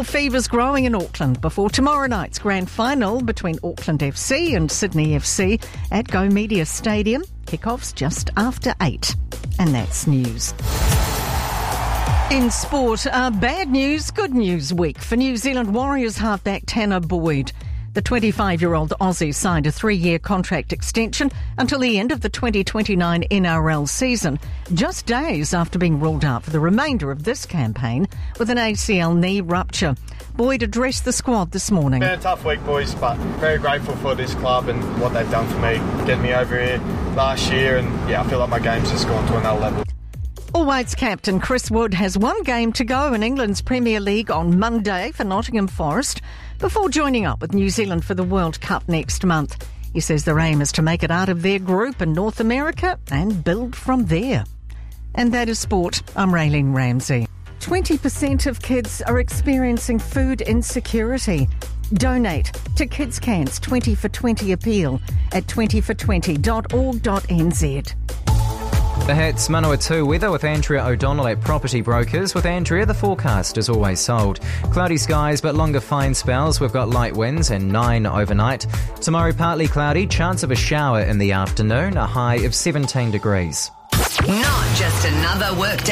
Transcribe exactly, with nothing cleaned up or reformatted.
Football fever's growing in Auckland before tomorrow night's grand final between Auckland F C and Sydney F C at Go Media Stadium. Kick-off's just after eight. And that's news. In sport, a bad news, good news week for New Zealand Warriors halfback Tanner Boyd. The twenty-five-year-old Aussie signed a three-year contract extension until the end of the twenty twenty-nine N R L season, just days after being ruled out for the remainder of this campaign with an A C L knee rupture. Boyd addressed the squad this morning. It's been a tough week, boys, but very grateful for this club and what they've done for me, getting me over here last year, and yeah, I feel like my game's just gone to another level. All Whites captain Chris Wood has one game to go in England's Premier League on Monday for Nottingham Forest before joining up with New Zealand for the World Cup next month. He says their aim is to make it out of their group in North America and build from there. And that is sport. I'm Raylene Ramsey. twenty percent of kids are experiencing food insecurity. Donate to Kids Can's twenty for twenty appeal at twenty for twenty dot org dot n z. The Hits Manawatu weather with Andrea O'Donnell at Property Brokers. With Andrea, the forecast is always sold. Cloudy skies but longer fine spells. We've got light winds and nine overnight. Tomorrow partly cloudy, chance of a shower in the afternoon, a high of seventeen degrees. Not just another workday.